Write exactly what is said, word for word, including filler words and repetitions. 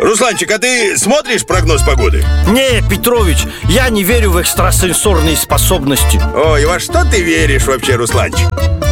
Русланчик, а ты смотришь прогноз погоды? Не, Петрович, я не верю в экстрасенсорные способности. Ой, во что ты веришь вообще, Русланчик?